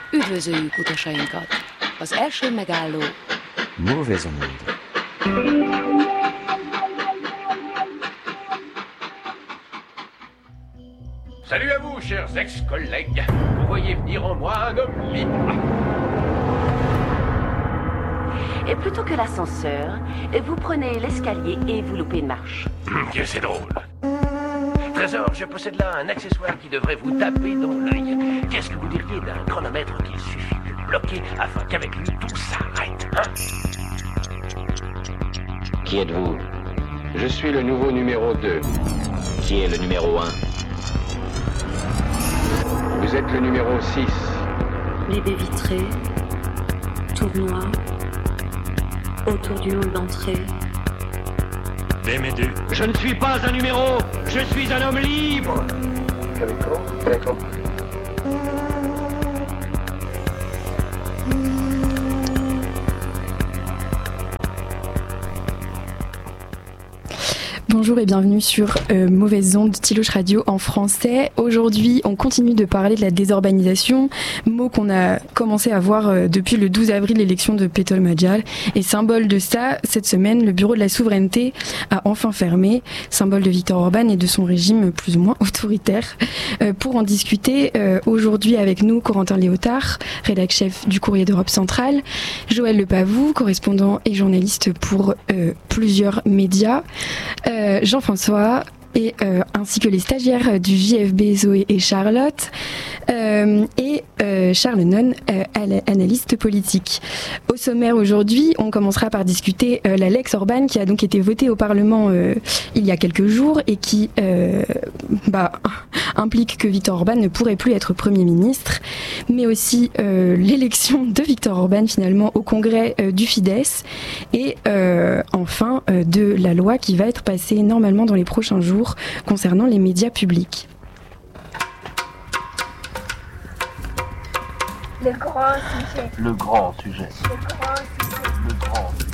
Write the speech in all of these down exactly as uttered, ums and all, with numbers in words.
Üdvözöljük utasainkat! Az első megálló Mauvais onde. Salut à vous, chers ex-collègues. Vous voyez venir en moi un homme libre. Et plutôt que l'ascenseur, vous prenez l'escalier et vous loupez une marche. Que c'est drôle. Trésor, je possède là un accessoire qui devrait vous taper dans l'œil. Qu'est-ce que vous diriez d'un chronomètre qu'il suffit de bloquer afin qu'avec lui tout s'arrête, hein? Qui êtes-vous? Je suis le nouveau numéro deux. Qui est le numéro un? Vous êtes le numéro six. Les baies vitrées, tournoi, autour du hall d'entrée. Benvenuto. Je ne suis pas un numéro, je suis un homme libre. D'accord. Bonjour et bienvenue sur euh, Mauvaise Onde, Tilouche Radio en français. Aujourd'hui, on continue de parler de la désorbanisation, mot qu'on a commencé à voir euh, depuis le douze avril, l'élection de Pétol Magyar. Et symbole de ça, cette semaine, le bureau de la souveraineté a enfin fermé, symbole de Viktor Orban et de son régime plus ou moins autoritaire. Euh, pour en discuter, euh, aujourd'hui avec nous, Corentin Léotard, rédac chef du Courrier d'Europe centrale, Joël Lepavou, correspondant et journaliste pour euh, plusieurs médias, euh, Jean-François et euh, ainsi que les stagiaires du J F B, Zoé et Charlotte, euh, et euh, Charles Non, euh, analyste politique. Au sommaire aujourd'hui, on commencera par discuter euh, la Lex Orban qui a donc été votée au Parlement euh, il y a quelques jours et qui euh, bah, implique que Viktor Orban ne pourrait plus être Premier ministre, mais aussi euh, l'élection de Viktor Orban finalement au congrès euh, du Fidesz et euh, enfin euh, de la loi qui va être passée normalement dans les prochains jours concernant les médias publics. Le grand sujet. Le grand sujet. Le grand sujet. Le grand sujet.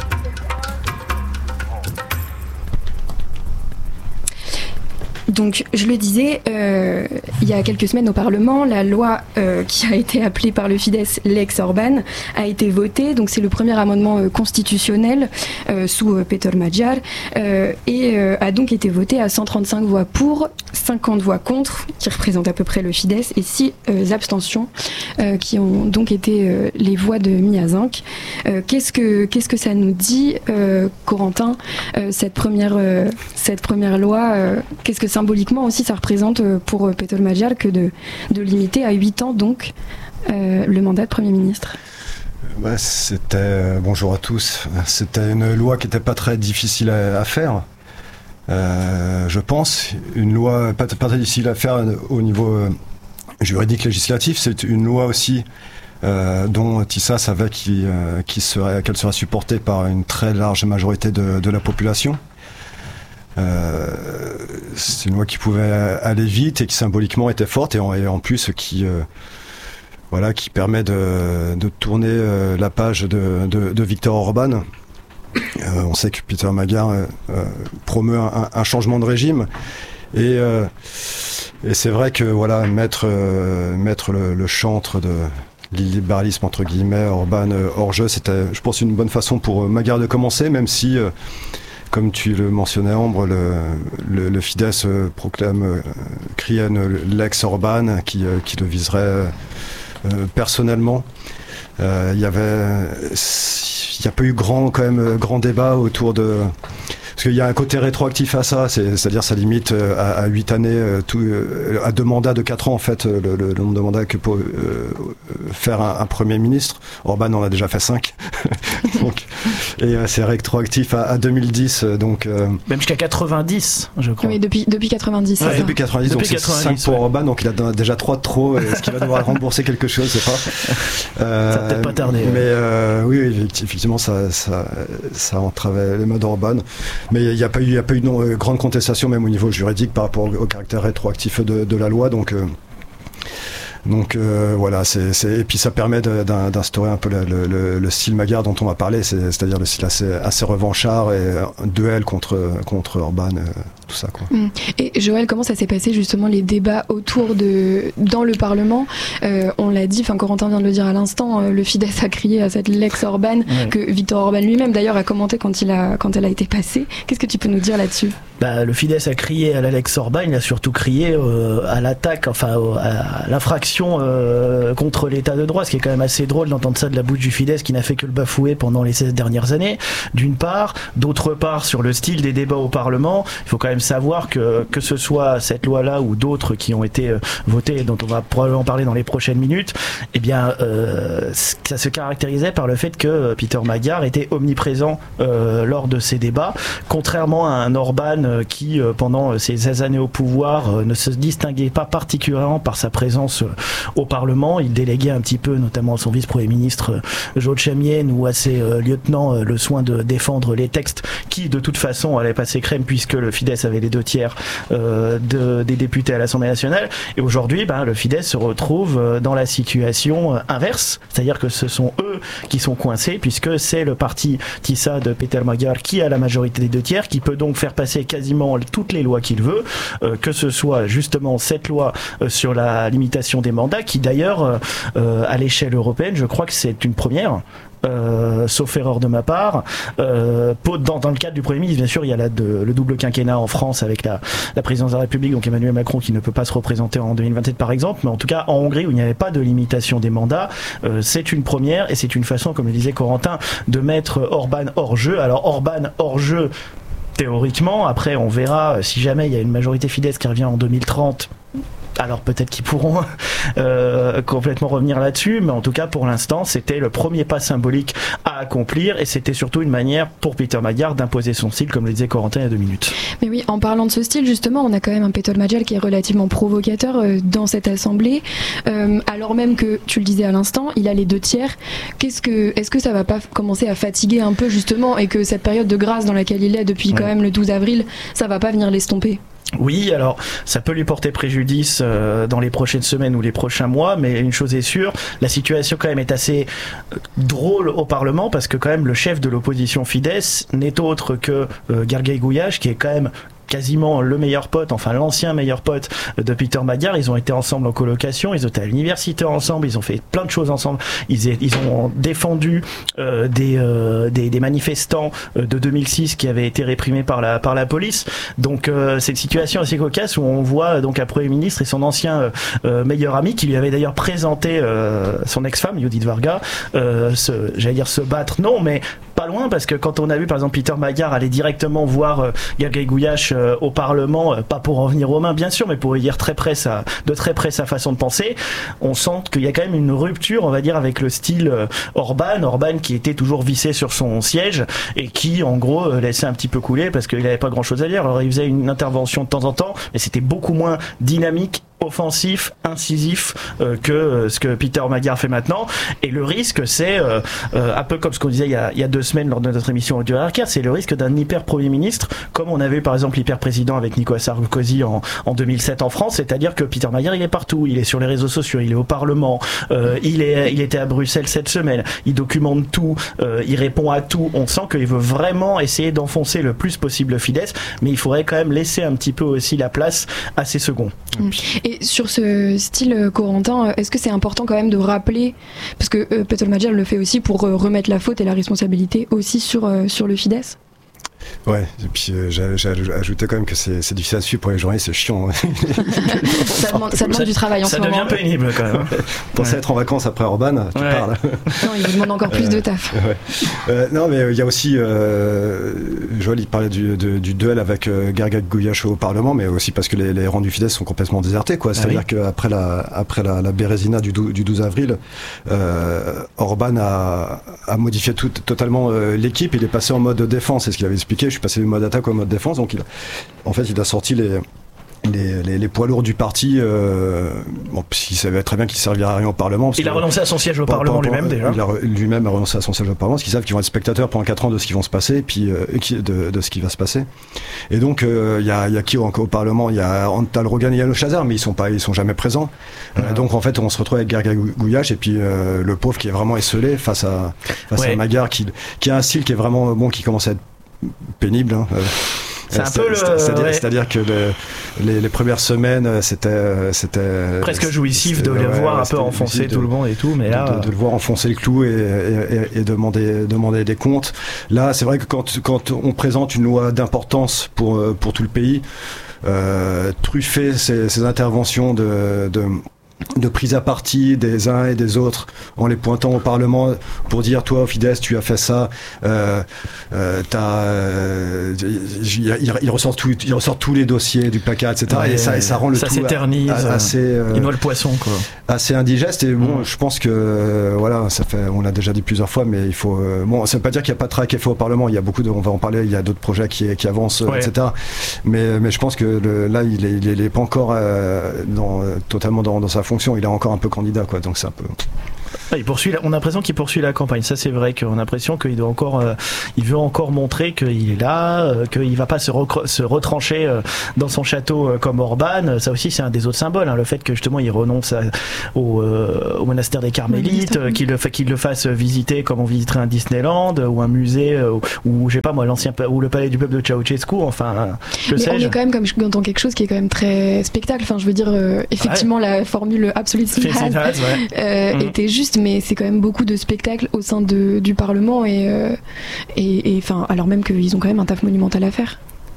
Donc, je le disais, euh, il y a quelques semaines au Parlement, la loi euh, qui a été appelée par le Fidesz Lex Orban a été votée. Donc, c'est le premier amendement euh, constitutionnel euh, sous euh, Pétol Magyar euh, et euh, a donc été votée à cent trente-cinq voix pour, cinquante voix contre, qui représentent à peu près le Fidesz, et six euh, abstentions euh, qui ont donc été euh, les voix de Miazank. Euh, qu'est-ce que qu'est-ce que ça nous dit, euh, Corentin, euh, cette première euh, cette première loi euh, qu'est-ce que symboliquement aussi ça représente pour Pétol Magyar que de, de limiter à huit ans donc euh, le mandat de Premier ministre? Ouais, c'était, bonjour à tous, c'était une loi qui n'était pas très difficile à, à faire, euh, je pense, une loi pas, pas très difficile à faire au niveau euh, juridique législatif, c'est une loi aussi euh, dont Tissa savait qu'il, euh, qu'il serait, qu'elle serait supportée par une très large majorité de, de la population. Euh, c'est une loi qui pouvait aller vite et qui symboliquement était forte et en, et en plus qui euh, voilà qui permet de, de tourner euh, la page de, de, de Viktor Orban. Euh, on sait que Pétol Magyar euh, promeut un, un changement de régime et, euh, et c'est vrai que voilà mettre euh, mettre le, le chantre de l'illibéralisme entre guillemets Orban euh, hors jeu, c'était je pense une bonne façon pour Magyar de commencer, même si euh, comme tu le mentionnais, Ambre, le, le, le Fidesz euh, proclame, euh, crie à l'ex Orban qui, euh, qui le viserait euh, personnellement. Il euh, y avait, il n'y a pas eu grand, quand même, grand débat autour de. Parce qu'il y a un côté rétroactif à ça, c'est, c'est-à-dire ça limite à, à huit années, tout, à deux mandats de quatre ans en fait, le, le, le nombre de mandats que peut euh, faire un, un Premier ministre. Orban en a déjà fait cinq. donc, et euh, c'est rétroactif à, à deux mille dix. Donc, euh, Même jusqu'à quatre-vingt-dix, je crois. Oui, depuis, depuis quatre-vingt-dix. Ouais, depuis quatre-vingt-dix, depuis donc c'est quatre-vingt-dix, cinq pour ouais. Orban, donc il a déjà trois de trop. Est-ce qu'il va devoir rembourser quelque chose, je sais pas. Euh, ça va peut-être pas tarder. Mais ouais. euh, oui, effectivement, ça, ça, ça entravait les modes d'Orban. Mais il n'y a pas eu, il y a pas eu de grande contestation, même au niveau juridique, par rapport au, au caractère rétroactif de, de la loi. Donc, euh, donc euh, voilà, c'est, c'est, et puis ça permet de, d'un, d'instaurer un peu le, le, le style Magyar dont on va parler, c'est, c'est-à-dire le style assez, assez revanchard et un duel contre, contre Orban, euh, tout ça, quoi. Et Joël, comment ça s'est passé justement les débats autour de dans le Parlement? euh, On l'a dit, enfin Corentin vient de le dire à l'instant, euh, le Fidesz a crié à cette Lex Orban, ouais. que Viktor Orban lui-même d'ailleurs a commenté quand il a quand elle a été passée. Qu'est-ce que tu peux nous dire là-dessus? Bah, le Fidesz a crié à la Lex Orban, il a surtout crié euh, à l'attaque, enfin euh, à l'infraction euh, contre l'état de droit, ce qui est quand même assez drôle d'entendre ça de la bouche du Fidesz qui n'a fait que le bafouer pendant les seize dernières années, d'une part. D'autre part, sur le style des débats au Parlement, il faut quand même savoir que que ce soit cette loi-là ou d'autres qui ont été euh, votées et dont on va probablement parler dans les prochaines minutes, eh bien euh, ça se caractérisait par le fait que Peter Magyar était omniprésent euh, lors de ces débats, contrairement à un Orban euh, qui, euh, pendant ces seize années au pouvoir, euh, ne se distinguait pas particulièrement par sa présence euh, au Parlement. Il déléguait un petit peu, notamment à son vice-premier ministre euh, Joe Chamienne ou à ses euh, lieutenants, euh, le soin de défendre les textes qui, de toute façon, allaient passer crème puisque le Fidesz avait les deux tiers euh, de, des députés à l'Assemblée nationale. Et aujourd'hui, ben, le Fidesz se retrouve euh, dans la situation euh, inverse, c'est-à-dire que ce sont eux qui sont coincés puisque c'est le parti Tisa de Peter Magyar qui a la majorité des deux tiers, qui peut donc faire passer quasiment toutes les lois qu'il veut, euh, que ce soit justement cette loi euh, sur la limitation des mandats, qui d'ailleurs, euh, euh, à l'échelle européenne, je crois que c'est une première. Euh, sauf erreur de ma part, euh, dans, dans le cadre du Premier ministre, bien sûr, il y a là de, le double quinquennat en France avec la, la présidence de la République, donc Emmanuel Macron qui ne peut pas se représenter en deux mille vingt-sept par exemple, mais en tout cas en Hongrie où il n'y avait pas de limitation des mandats, euh, c'est une première et c'est une façon, comme le disait Corentin, de mettre Orban hors jeu. Alors Orban hors jeu théoriquement, après on verra si jamais il y a une majorité Fidesz qui revient en deux mille trente. Alors peut-être qu'ils pourront euh, complètement revenir là-dessus, mais en tout cas pour l'instant c'était le premier pas symbolique à accomplir et c'était surtout une manière pour Peter Magyar d'imposer son style, comme le disait Corentin il y a deux minutes. Mais oui, en parlant de ce style justement, on a quand même un Peter Magyar qui est relativement provocateur euh, dans cette assemblée, euh, alors même que tu le disais à l'instant, il a les deux tiers. Qu'est-ce que, est-ce que ça va pas commencer à fatiguer un peu justement et que cette période de grâce dans laquelle il est depuis ouais. quand même le douze avril, ça va pas venir l'estomper? Oui, alors ça peut lui porter préjudice euh, dans les prochaines semaines ou les prochains mois, mais une chose est sûre, la situation quand même est assez euh, drôle au Parlement parce que quand même le chef de l'opposition Fidesz n'est autre que euh, Gergely Gulyás, qui est quand même quasiment le meilleur pote, enfin l'ancien meilleur pote de Peter Magyar. Ils ont été ensemble en colocation, ils ont été à l'université ensemble, ils ont fait plein de choses ensemble. Ils, ils ont défendu euh, des, euh, des, des manifestants de deux mille six qui avaient été réprimés par la, par la police. Donc euh, c'est une situation assez cocasse où on voit donc un Premier ministre et son ancien euh, meilleur ami qui lui avait d'ailleurs présenté euh, son ex-femme, Judith Varga, euh, se, j'allais dire se battre, non, mais pas loin, parce que quand on a vu par exemple Peter Magyar aller directement voir euh, Gergely Gulyás euh, au Parlement, euh, pas pour en venir aux mains bien sûr, mais pour lui dire très près sa, de très près sa façon de penser, on sent qu'il y a quand même une rupture, on va dire, avec le style euh, Orban, Orban qui était toujours vissé sur son siège et qui en gros euh, laissait un petit peu couler parce qu'il n'avait pas grand chose à dire. Alors il faisait une intervention de temps en temps, mais c'était beaucoup moins dynamique, offensif, incisif euh, que euh, ce que Peter Magyar fait maintenant. Et le risque, c'est euh, euh, un peu comme ce qu'on disait il y a, il y a deux semaines lors de notre émission Audio Arcade, c'est le risque d'un hyper Premier ministre, comme on avait eu par exemple l'hyper président avec Nicolas Sarkozy en, en deux mille sept en France, c'est-à-dire que Peter Magyar, il est partout, il est sur les réseaux sociaux, il est au Parlement, euh, il est, il était à Bruxelles cette semaine, il documente tout, euh, il répond à tout. On sent qu'il veut vraiment essayer d'enfoncer le plus possible le Fidesz, mais il faudrait quand même laisser un petit peu aussi la place à ses seconds. Mmh. Et sur ce style, Corentin, est-ce que c'est important quand même de rappeler, parce que euh, Peter Magyar le fait aussi pour euh, remettre la faute et la responsabilité aussi sur, euh, sur le Fidesz? Ouais, et puis euh, j'ai, j'ai ajouté quand même que c'est, c'est difficile à suivre pour les journalistes, c'est chiant. ça demande, ça demande ça, du travail en ce moment. Ça devient pénible quand même. Pensez ouais. être en vacances après Orban, tu ouais. parles. Non, il vous demande encore plus de taf. Ouais. Euh, non, mais il euh, y a aussi, euh, Joël, il parlait du, de, du duel avec euh, Gergely Gulyás au Parlement, mais aussi parce que les, les rangs du Fidesz sont complètement désertés, quoi. C'est-à-dire ah oui. qu'après la, après la, la Bérésina du, du douze avril, euh, Orban a, a modifié tout, totalement euh, l'équipe, il est passé en mode défense, c'est ce qu'il avait expliqué. Je suis passé du mode attaque au mode défense, donc il, en fait il a sorti les, les, les, les poids lourds du parti, euh, bon, il savait très bien qu'il ne servirait à rien au Parlement. Parce il a renoncé à son siège au pour, Parlement pour, pour, lui-même déjà. Il a, lui-même a renoncé à son siège au Parlement, parce qu'ils savent qu'ils vont être spectateurs pendant quatre ans de ce qui vont se passer, et puis euh, de, de ce qui va se passer. Et donc il euh, y, a, y a qui au, au Parlement? Il y a Antal Rogan et János Lázár, mais ils sont pas, ils sont jamais présents. Euh, ah. Donc en fait on se retrouve avec Gergely Gulyás et puis euh, le pauvre qui est vraiment esselé face à face ouais. à Magyar qui, qui a un style qui est vraiment bon, qui commence à être pénible, hein. C'est un c'est, peu le. C'est-à-dire, ouais. c'est-à-dire que le, les, les premières semaines, c'était, c'était presque jouissif de le ouais, voir ouais, un peu enfoncer de, tout le monde et tout, mais là, de, de, de le voir enfoncer le clou et, et, et demander, demander des comptes. Là, c'est vrai que quand, quand on présente une loi d'importance pour pour tout le pays, euh, truffer ces, ces interventions de, de de prise à partie des uns et des autres en les pointant au Parlement pour dire toi Fidesz tu as fait ça, euh, euh, t'as, euh, il, il, il ressort tout, il ressort tous les dossiers du placard, et cetera. Ouais, et ça, et ça rend le ça tout s'éternise, assez, euh, il noie le poisson quoi. Assez indigeste. Et bon, mmh. je pense que euh, voilà, ça fait, on l'a déjà dit plusieurs fois, mais il faut, euh, bon, ça veut pas dire qu'il n'y a pas de travail qui est fait au Parlement. Il y a beaucoup de, on va en parler. Il y a d'autres projets qui, qui avancent, ouais. et cetera. Mais, mais je pense que le, là, il est, il est, il est pas encore euh, dans, totalement dans, dans sa fonction. Il est encore un peu candidat, quoi. Donc c'est un peu. Il poursuit, on a l'impression qu'il poursuit la campagne. Ça, c'est vrai qu'on a l'impression qu'il doit encore, euh, il veut encore montrer qu'il est là, euh, qu'il va pas se, recro- se retrancher euh, dans son château euh, comme Orban. Ça aussi, c'est un des autres symboles. Hein, le fait que justement, il renonce à, au, euh, au monastère des Carmélites, euh, qu'il, le, qu'il le fasse visiter comme on visiterait un Disneyland euh, ou un musée euh, ou, je sais pas moi, l'ancien ou le palais du peuple de Ceausescu. Enfin, que mais sais-je. On est quand même comme dans quelque chose qui est quand même très spectacle. Enfin, je veux dire, euh, effectivement, ouais. la formule absolute sin has ouais. euh, mmh. était juste, mais c'est quand même beaucoup de spectacles au sein de, du Parlement et, euh, et, et enfin, alors même qu'ils ont quand même un taf monumental à faire.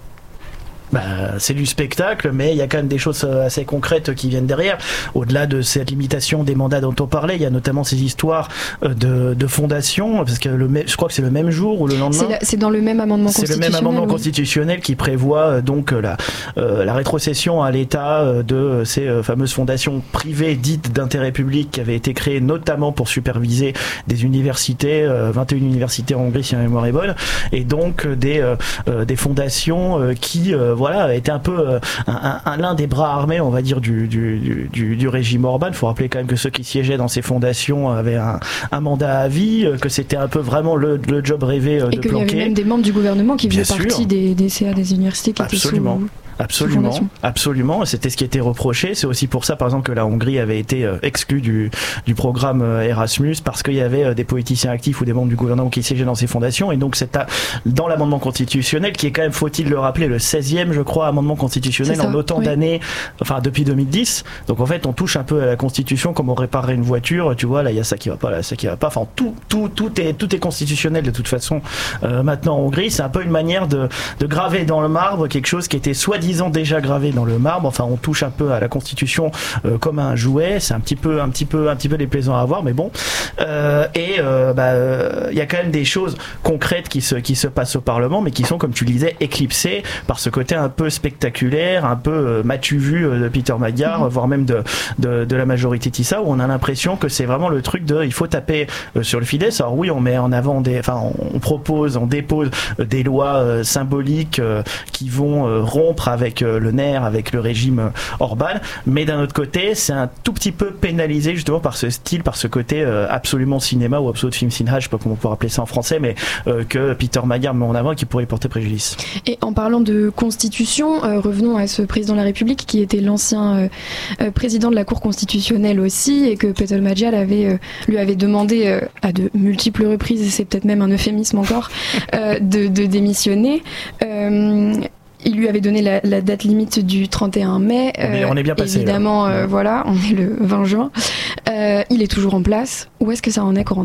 Bah, c'est du spectacle, mais il y a quand même des choses assez concrètes qui viennent derrière. Au-delà de cette limitation des mandats dont on parlait, il y a notamment ces histoires de, de fondation, parce que le, je crois que c'est le même jour ou le lendemain. C'est, la, c'est dans le même amendement c'est constitutionnel. C'est le même amendement oui. constitutionnel qui prévoit donc la, euh, la rétrocession à l'État de ces euh, fameuses fondations privées dites d'intérêt public qui avaient été créées notamment pour superviser des universités, euh, vingt et une universités en Hongrie si ma mémoire est bonne, et donc des, euh, des fondations euh, qui euh, voilà, était un peu euh, un, un, l'un des bras armés, on va dire, du, du, du, du régime Orban. Il faut rappeler quand même que ceux qui siégeaient dans ces fondations avaient un, un mandat à vie, que c'était un peu vraiment le, le job rêvé euh, de planquer. Et qu'il y planquer. avait même des membres du gouvernement qui faisaient Bien partie sûr. des, des C A des universités qui Absolument. étaient sous... Absolument, absolument. C'était ce qui était reproché. C'est aussi pour ça, par exemple, que la Hongrie avait été euh, exclue du, du programme euh, Erasmus parce qu'il y avait euh, des politiciens actifs ou des membres du gouvernement qui siégeaient dans ces fondations. Et donc, c'est à, dans l'amendement constitutionnel, qui est quand même, faut-il le rappeler, le seizième, je crois, amendement constitutionnel en autant oui. d'années, enfin, depuis deux mille dix. Donc, en fait, on touche un peu à la Constitution comme on réparerait une voiture. Tu vois, là, il y a ça qui va pas, là, ça qui va pas. Enfin, tout, tout, tout est, tout est constitutionnel de toute façon. Euh, maintenant, en Hongrie, c'est un peu une manière de, de graver dans le marbre quelque chose qui était soi-disant déjà gravé dans le marbre. Enfin, on touche un peu à la Constitution euh, comme à un jouet. C'est un petit peu, un petit peu, un petit peu déplaisant à voir, mais bon. Euh, et euh, bah, il euh, y a quand même des choses concrètes qui se, qui se passent au Parlement, mais qui sont, comme tu le disais, éclipsées par ce côté un peu spectaculaire, un peu euh, m'as-tu vu euh, de Peter Magyar, mmh. voire même de, de, de la majorité Tissa, où on a l'impression que c'est vraiment le truc de, il faut taper euh, sur le Fidesz. Alors oui, on met en avant des, enfin, on propose, on dépose euh, des lois euh, symboliques euh, qui vont euh, rompre avec euh, le nerf, avec le régime Orban, mais d'un autre côté c'est un tout petit peu pénalisé justement par ce style, par ce côté euh, absolument cinéma ou absolument film cinéma, je sais pas comment on peut appeler ça en français, mais euh, que Peter Magyar met en avant et qui pourrait porter préjudice. Et en parlant de constitution, euh, revenons à ce président de la République qui était l'ancien euh, euh, président de la Cour constitutionnelle aussi, et que Peter Magyar avait, euh, lui avait demandé euh, à de multiples reprises, et c'est peut-être même un euphémisme encore, euh, de, de démissionner. Euh, Il lui avait donné la, la date limite du trente et un mai. On est, on est bien passé. Évidemment, euh, voilà, on est le vingt juin. Euh, il est toujours en place. Où est-ce que ça en est, Corentin ?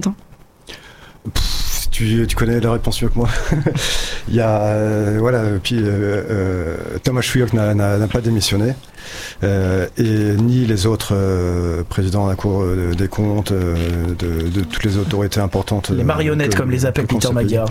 Pff, tu, tu connais la réponse mieux que moi. Il y a, euh, voilà, puis euh, euh, Thomas Schuyoc n'a, n'a, n'a pas démissionné. Euh, et ni les autres euh, présidents de la Cour euh, des comptes, euh, de, de toutes les autorités importantes. Les marionnettes, que, comme les appelle Peter Magyar.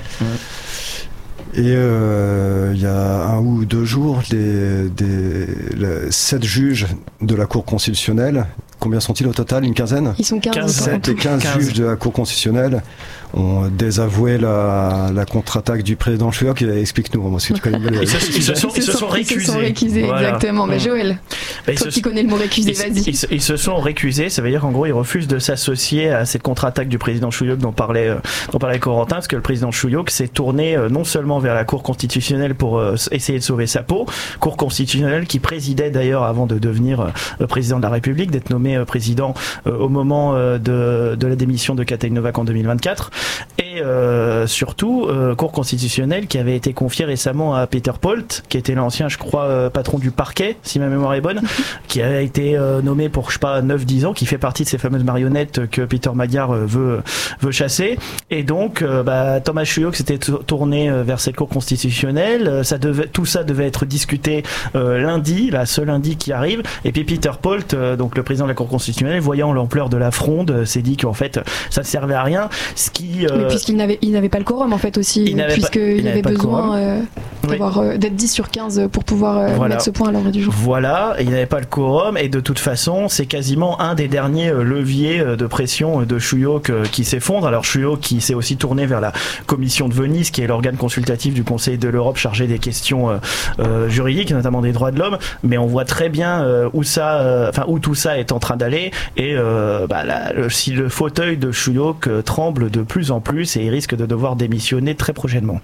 Et il euh, y a un ou deux jours, les, des, les sept juges de la Cour constitutionnelle, combien sont-ils au total ? Une quinzaine ? Ils sont quinze. quinze des quinze, quinze juges de la Cour constitutionnelle ont désavoué la, la contre-attaque du président Schuyoc. Explique-nous, parce que tu connais mieux le... Ils se, ils se sont, ils se sont récusés. Ils se sont récusés, voilà. Exactement. Mais Joël, bah, toi qui connais le mot récusé, vas-y. Ils, ils, ils se sont récusés, ça veut dire qu'en gros, ils refusent de s'associer à cette contre-attaque du président Schuyoc dont parlait, dont parlait Corentin, parce que le président Schuyoc s'est tourné non seulement vers la Cour constitutionnelle pour euh, essayer de sauver sa peau, Cour constitutionnelle qui présidait d'ailleurs avant de devenir euh, président de la République, d'être nommé nommé euh, président euh, au moment euh, de, de la démission de Katherine Novak en deux mille vingt-quatre. Et euh, surtout, euh, Cour constitutionnelle qui avait été confiée récemment à Peter Polt, qui était l'ancien, je crois, euh, patron du parquet, si ma mémoire est bonne, qui avait été euh, nommé pour, je sais pas, neuf dix ans, qui fait partie de ces fameuses marionnettes que Peter Magyar euh, veut, veut chasser. Et donc, euh, bah, Thomas Chuyok s'était tourné euh, vers cette Cour constitutionnelle. Euh, ça devait, tout ça devait être discuté euh, lundi, là, ce lundi qui arrive. Et puis Peter Polt, euh, donc le président de la Cour constitutionnelle, voyant l'ampleur de la fronde, euh, s'est dit qu'en fait, ça ne servait à rien. Ce qui, euh, Mais puisqu'il n'avait, il n'avait pas le quorum, en fait, aussi, puisqu'il avait besoin euh, d'avoir, oui. euh, d'être dix sur quinze pour pouvoir euh, voilà. mettre ce point à l'ordre du jour. Voilà, et il n'avait pas le quorum, et de toute façon, c'est quasiment un des derniers euh, leviers euh, de pression euh, de Chuyok euh, qui s'effondre. Alors Chuyok qui s'est aussi tourné vers la Commission de Venise, qui est l'organe consultatif du Conseil de l'Europe chargé des questions euh, euh, juridiques, notamment des droits de l'homme, mais on voit très bien euh, où ça, euh, enfin où tout ça est en train d'aller, et euh, bah, là, le, si le fauteuil de Chuyok euh, tremble de plus en plus, et il risque de devoir démissionner très prochainement.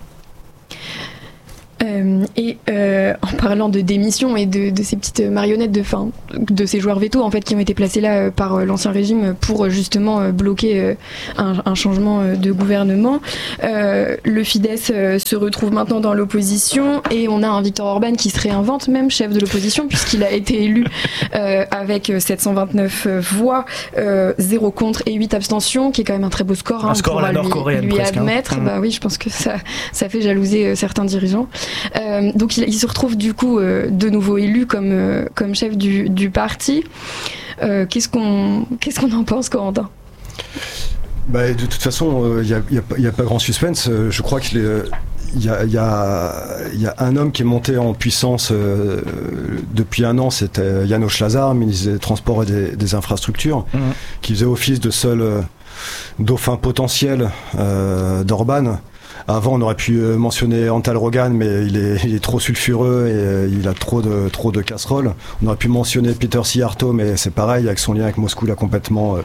Euh, et euh, en parlant de démission et de, de ces petites marionnettes de fin, de ces joueurs veto en fait qui ont été placés là euh, par euh, l'ancien régime pour euh, justement euh, bloquer euh, un, un changement euh, de gouvernement, euh, le Fidesz euh, se retrouve maintenant dans l'opposition et on a un Viktor Orban qui se réinvente même chef de l'opposition puisqu'il a été élu euh, avec sept cent vingt-neuf voix, euh, zéro contre et huit abstentions, qui est quand même un très beau score, hein, un score on pourra lui, lui presque, admettre. Hein. Bah oui, je pense que ça, ça fait jalouser euh, certains dirigeants. Euh, donc il, il se retrouve du coup euh, de nouveau élu comme, euh, comme chef du, du parti. Euh, qu'est-ce qu'on, qu'est-ce qu'on en pense, Corentin ? Bah, de toute façon, il euh, n'y a, a, a pas grand suspense. Je crois qu'il est... Il y, a, il, y a, il y a un homme qui est monté en puissance euh, depuis un an, c'était János Lázár, ministre des Transports et des, des Infrastructures, mmh. qui faisait office de seul euh, dauphin potentiel euh, d'Orban. Avant, on aurait pu mentionner Antal Rogan, mais il est, il est trop sulfureux et il a trop de, trop de casseroles. On aurait pu mentionner Peter Szijjártó, mais c'est pareil, avec son lien avec Moscou, il a complètement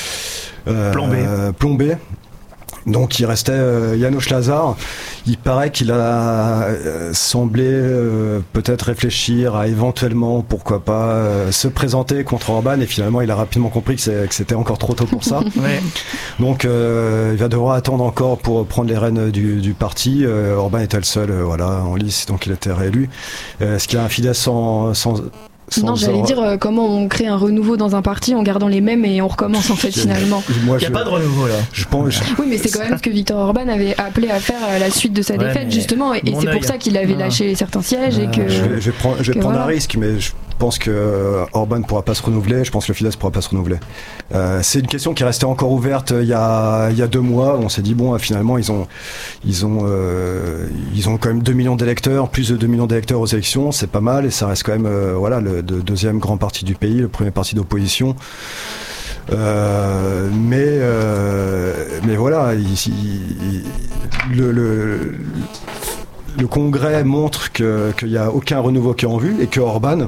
euh, plombé. Euh, plombé. Donc il restait euh, János Lázár. Il paraît qu'il a euh, semblé euh, peut-être réfléchir à éventuellement, pourquoi pas, euh, se présenter contre Orban, et finalement il a rapidement compris que, c'est, que c'était encore trop tôt pour ça. Ouais. Donc euh, il va devoir attendre encore pour prendre les rênes du, du parti. Euh, Orban était le seul euh, voilà, en lice, donc il était réélu. Euh, est-ce qu'il y a un Fidesz sans... sans Sans non, j'allais or... dire euh, comment on crée un renouveau dans un parti en gardant les mêmes et on recommence en fait finalement. Il n'y a je... pas de renouveau là. Je pense, je... Oui, mais c'est quand même ce que Viktor Orban avait appelé à faire à la suite de sa ouais, défaite justement, et, et c'est pour ça qu'il avait lâché certains sièges ah, et que. Je vais, je vais prendre, je vais prendre voilà. un risque, mais je pense que euh, Orban ne pourra pas se renouveler. Je pense que le Fidesz ne pourra pas se renouveler. Euh, c'est une question qui restait encore ouverte il y a il y a deux mois. On s'est dit bon, finalement ils ont ils ont euh, ils ont quand même deux millions d'électeurs, plus de deux millions d'électeurs aux élections, c'est pas mal, et ça reste quand même euh, voilà le de, deuxième grand parti du pays, le premier parti d'opposition. Euh, mais euh, mais voilà, il, il, le, le le Congrès montre que qu'il y a aucun renouveau qui est en vue et que Orban,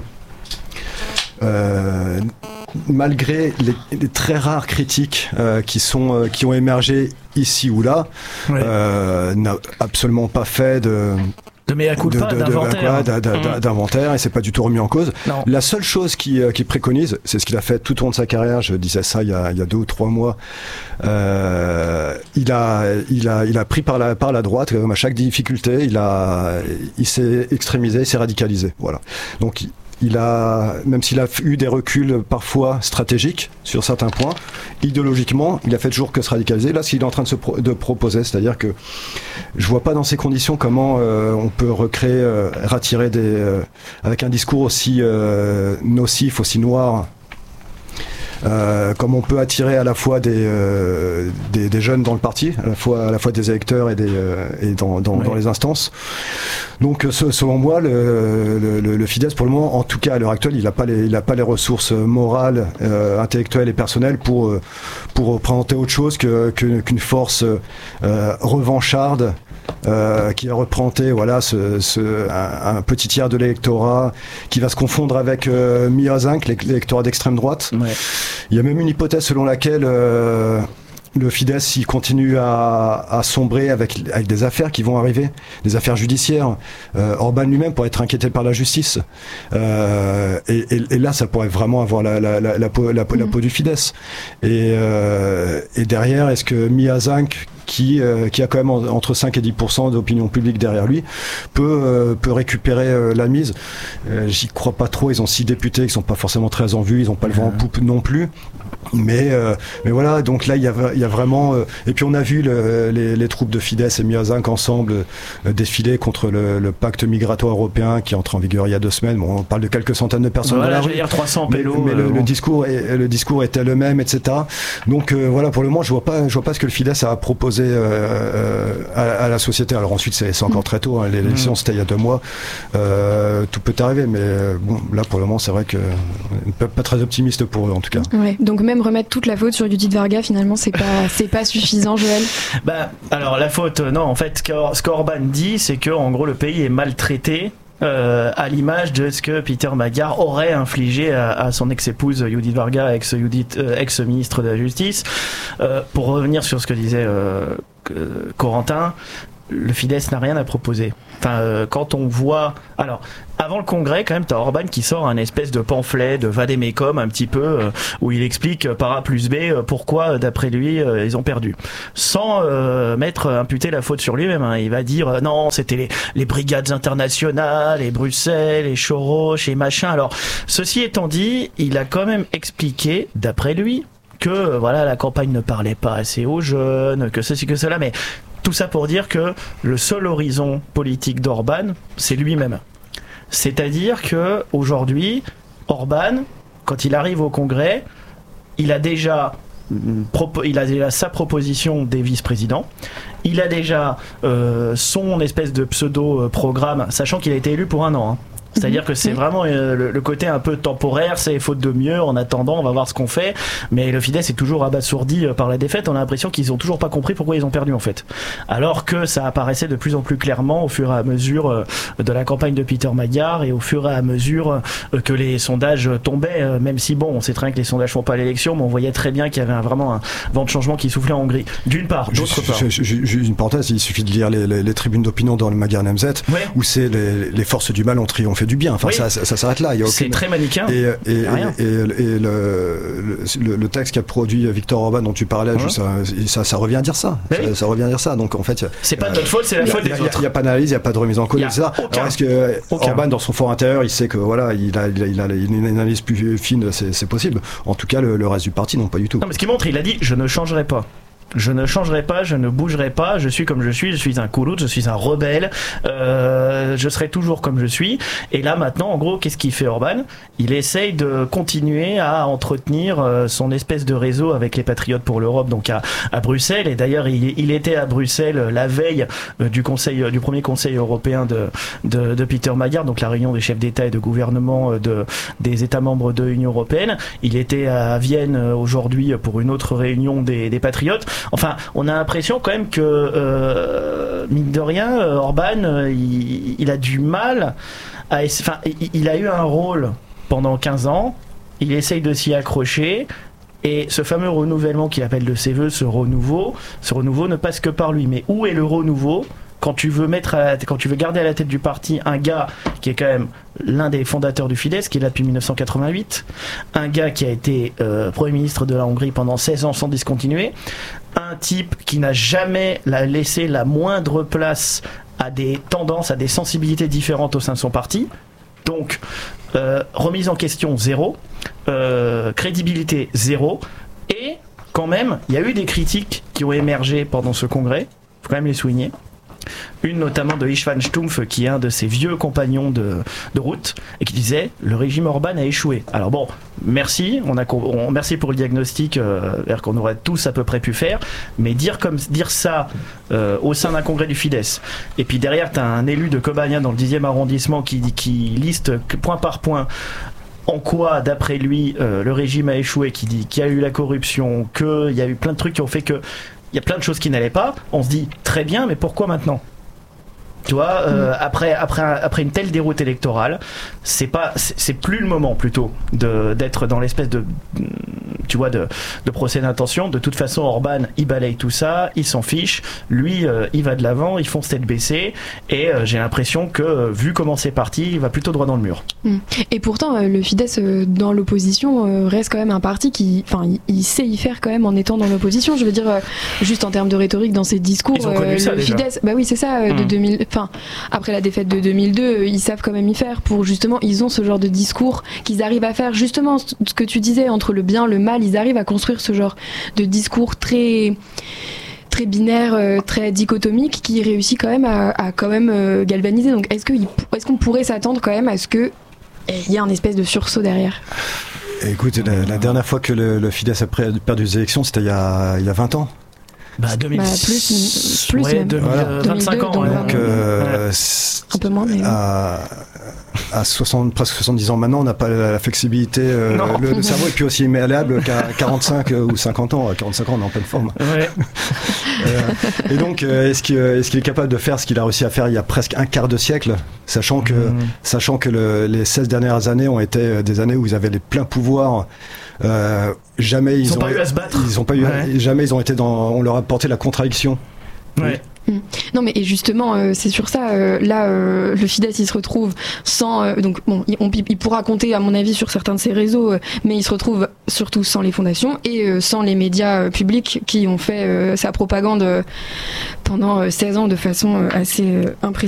euh, malgré les, les très rares critiques euh, qui sont euh, qui ont émergé ici ou là, ouais. euh, n'a absolument pas fait de de mea culpa, de, de, d'inventaire. De, de, de, d'inventaire, et c'est pas du tout remis en cause. Non. La seule chose qui, qui préconise, c'est ce qu'il a fait tout au long de sa carrière. Je disais ça il y a, il y a deux ou trois mois. Euh, il a, il a, il a pris par la, par la droite, comme à chaque difficulté, il a, il s'est extrémisé, il s'est radicalisé. Voilà. Donc, il a, même s'il a eu des reculs parfois stratégiques sur certains points, idéologiquement, il a fait toujours que se radicaliser. Là, ce qu'il est en train de se pro- de proposer, c'est-à-dire que je vois pas dans ces conditions comment euh, on peut recréer, euh, rattirer des, euh, avec un discours aussi euh, nocif, aussi noir. Euh, comme on peut attirer à la fois des, euh, des, des jeunes dans le parti, à la fois, à la fois des électeurs et, des, euh, et dans, dans, ouais. dans les instances. Donc ce, selon moi, le, le, le Fidesz, pour le moment, en tout cas à l'heure actuelle, il n'a pas, pas les ressources morales, euh, intellectuelles et personnelles pour, pour présenter autre chose que, que, qu'une force euh, revancharde. Euh, qui va représenter voilà, ce, ce, un, un petit tiers de l'électorat qui va se confondre avec euh, Miazink, l'électorat d'extrême droite. Ouais. Il y a même une hypothèse selon laquelle euh, le Fidesz, il continue à, à sombrer avec, avec des affaires qui vont arriver, des affaires judiciaires. Euh, Orban lui-même pourrait être inquiété par la justice. Euh, et, et, et là, ça pourrait vraiment avoir la, la, la, la, peau, la, la peau du Fidesz. Et, euh, et derrière, est-ce que Mia Zank, qui, euh, qui a quand même en, entre cinq et dix pour cent d'opinion publique derrière lui, peut, euh, peut récupérer euh, la mise. Euh, j'y crois pas trop, ils ont six députés qui sont pas forcément très en vue, ils ont pas le vent en poupe non plus. Mais, euh, mais voilà, donc là, il y a, il y a vraiment... Euh, et puis on a vu le, les, les troupes de Fidesz et Mia Zank ensemble euh, défiler contre le, le pacte migratoire européen qui entre en vigueur il y a deux semaines. Bon, on parle de quelques centaines de personnes voilà, dans la rue. dire trois cents pélos, mais, mais euh, le, bon. le, discours est, le discours était le même, et cetera. Donc euh, voilà, pour le moment, je vois pas, je vois pas ce que le Fidesz a proposé euh, à, à la société. Alors ensuite, c'est, c'est encore très tôt. Hein, l'élection, mmh. c'était il y a deux mois. Euh, tout peut arriver, mais bon, là, pour le moment, c'est vrai que pas, pas très optimiste pour eux, en tout cas. Ouais, donc même remettre toute la faute sur Judith Varga, finalement, c'est pas, c'est pas suffisant, Joël. Bah, alors la faute, non, en fait, ce qu'Orban dit, c'est que en gros le pays est maltraité. Euh, à l'image de ce que Peter Magyar aurait infligé à, à son ex-épouse Judith Varga, ex-Judith, euh, ex-ministre de la Justice. Euh, pour revenir sur ce que disait euh, Corentin, le Fidesz n'a rien à proposer. Enfin, euh, quand on voit... Alors, avant le congrès, quand même, t'as Orban qui sort un espèce de pamphlet de vadémécum, un petit peu, euh, où il explique euh, par A plus B euh, pourquoi, d'après lui, euh, ils ont perdu. Sans euh, mettre, imputer la faute sur lui-même. Hein. Il va dire, euh, non, c'était les, les brigades internationales, et Bruxelles, et Soros, et machin. Alors, ceci étant dit, il a quand même expliqué, d'après lui, que, euh, voilà, la campagne ne parlait pas assez aux jeunes, que ceci, que cela, mais... Tout ça pour dire que le seul horizon politique d'Orban, c'est lui-même. C'est-à-dire que aujourd'hui, Orban, quand il arrive au Congrès, il a déjà, il a déjà sa proposition des vice-présidents. Il a déjà euh, son espèce de pseudo-programme, sachant qu'il a été élu pour un an. Hein. C'est-à-dire que c'est vraiment euh, le, le côté un peu temporaire, c'est faute de mieux, en attendant, on va voir ce qu'on fait. Mais le Fidesz est toujours abasourdi euh, par la défaite, on a l'impression qu'ils ont toujours pas compris pourquoi ils ont perdu en fait. Alors que ça apparaissait de plus en plus clairement au fur et à mesure euh, de la campagne de Peter Magyar et au fur et à mesure euh, que les sondages tombaient, euh, même si bon, on sait très bien que les sondages font pas l'élection, mais on voyait très bien qu'il y avait un, vraiment un vent de changement qui soufflait en Hongrie. D'une part, d'autre part. Juste une parenthèse, il suffit de lire les, les, les tribunes d'opinion dans le Magyar Nemzet, ouais. où c'est les, les forces du mal ont triomphé du bien. Enfin, oui. ça, ça, ça s'arrête là. Il y a aucune... C'est très manichéen. Et, et, et, et, et le, le, le texte qu'a produit Viktor Orban dont tu parlais, ouais. ça, ça, ça revient à dire ça. Ça, oui. ça revient à dire ça. Donc en fait, c'est pas euh, notre faute, c'est la faute des autres. Il n'y a, a pas d'analyse, il n'y a pas de remise en cause, et cetera. Alors est-ce que aucun. Orban, dans son fort intérieur, il sait que voilà, il a, il a, il a une analyse plus fine, c'est, c'est possible. En tout cas, le, le reste du parti, non, pas du tout. Non, mais ce qu'il montre, il a dit, je ne changerai pas. Je ne changerai pas, je ne bougerai pas, je suis comme je suis, je suis un couloute, je suis un rebelle, euh, je serai toujours comme je suis. Et là maintenant, en gros, qu'est-ce qu'il fait Orban ? Il essaye de continuer à entretenir euh, son espèce de réseau avec les Patriotes pour l'Europe, donc à, à Bruxelles. Et d'ailleurs, il, il était à Bruxelles la veille euh, du conseil, euh, du premier Conseil européen de, de, de Peter Magyar, donc la réunion des chefs d'État et de gouvernement euh, de, des États membres de l'Union européenne. Il était à Vienne euh, aujourd'hui pour une autre réunion des, des Patriotes. Enfin, on a l'impression quand même que, euh, mine de rien, Orban, euh, il, il a du mal à... Enfin, il, il a eu un rôle pendant quinze ans, il essaye de s'y accrocher, et ce fameux renouvellement qu'il appelle de ses voeux, ce renouveau, ce renouveau ne passe que par lui. Mais où est le renouveau ? Quand tu veux mettre, à la, quand tu veux garder à la tête du parti un gars qui est quand même l'un des fondateurs du Fidesz, qui est là depuis dix-neuf cent quatre-vingt-huit, un gars qui a été euh, Premier ministre de la Hongrie pendant seize ans sans discontinuer, un type qui n'a jamais la, laissé la moindre place à des tendances, à des sensibilités différentes au sein de son parti. Donc, euh, remise en question zéro, euh, crédibilité zéro, et quand même, il y a eu des critiques qui ont émergé pendant ce congrès, il faut quand même les souligner. Une notamment de Istvan Stumpf, qui est un de ses vieux compagnons de, de route, et qui disait le régime Orban a échoué. Alors bon, merci, on a, on, merci pour le diagnostic euh, qu'on aurait tous à peu près pu faire, mais dire, comme, dire ça euh, au sein d'un congrès du Fidesz, et puis derrière t'as un élu de Kobania dans le dixième arrondissement qui, qui liste point par point en quoi, d'après lui, euh, le régime a échoué, qui dit qu'il y a eu la corruption, qu'il y a eu plein de trucs qui ont fait que il y a plein de choses qui n'allaient pas, on se dit très bien, mais pourquoi maintenant ? Tu vois, euh, mmh. après, après, un, après une telle déroute électorale, c'est pas, c'est, c'est plus le moment plutôt de, d'être dans l'espèce de, tu vois, de, de procès d'intention. De toute façon, Orban, il balaye tout ça, il s'en fiche. Lui, euh, il va de l'avant, il fonce tête baissée. Et euh, j'ai l'impression que, euh, vu comment c'est parti, il va plutôt droit dans le mur. Mmh. Et pourtant, euh, le Fidesz euh, dans l'opposition euh, reste quand même un parti qui, enfin, il, il sait y faire quand même en étant dans l'opposition. Je veux dire, euh, juste en termes de rhétorique dans ses discours, ils ont connu euh, ça, le déjà. Fidesz, bah oui, c'est ça, euh, de mmh. deux mille. Enfin, après la défaite de deux mille deux, ils savent quand même y faire pour justement, ils ont ce genre de discours qu'ils arrivent à faire justement ce que tu disais entre le bien, le mal, ils arrivent à construire ce genre de discours très très binaire, euh, très dichotomique qui réussit quand même à, à quand même euh, galvaniser. Donc est-ce que est-ce qu'on pourrait s'attendre quand même à ce que il y a un espèce de sursaut derrière? Écoute, la, la dernière fois que le, le Fidesz a perdu des élections, c'était il y a, il y a vingt ans. Bah, deux mille bah plus, plus ouais, même. deux mille, voilà. vingt-cinq deux mille deux, ans. donc, Ouais. Donc, euh, ouais. Un peu moins, mais. À, à soixante, presque soixante-dix ans maintenant, on n'a pas la, la flexibilité. Euh, le, le cerveau est plus aussi malléable qu'à quarante-cinq ou cinquante ans. À quarante-cinq ans, on est en pleine forme. Ouais. euh, et donc, euh, est-ce, qu'il, est-ce qu'il est capable de faire ce qu'il a réussi à faire il y a presque un quart de siècle, sachant que, mmh. sachant que le, les seize dernières années ont été des années où ils avaient les pleins pouvoirs. Euh, jamais ils, ils ont, ont pas eu à se battre. Ils ont pas eu, ouais. jamais ils ont été dans. On leur a porté la contradiction. Ouais. Mmh. Non mais et justement euh, c'est sur ça euh, là euh, le Fidesz il se retrouve sans euh, donc bon il, on, il pourra compter à mon avis sur certains de ses réseaux euh, mais il se retrouve surtout sans les fondations et euh, sans les médias euh, publics qui ont fait euh, sa propagande euh, pendant euh, seize ans de façon euh, assez euh, impressionnante.